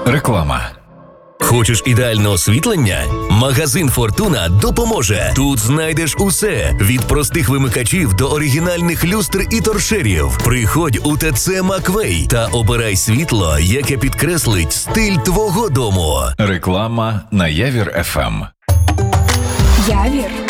Реклама. Хочеш ідеальне освітлення? Магазин «Фортуна» допоможе. Тут знайдеш усе – від простих вимикачів до оригінальних люстр і торшерів. Приходь у ТЦ «Маквей» та обирай світло, яке підкреслить стиль твого дому. Реклама на Явір ФМ. Явір